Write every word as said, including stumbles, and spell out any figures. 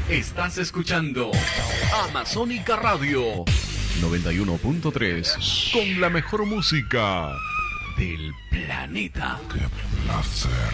Estás escuchando Amazónica Radio noventa y uno punto tres con la mejor música del planeta. Qué placer.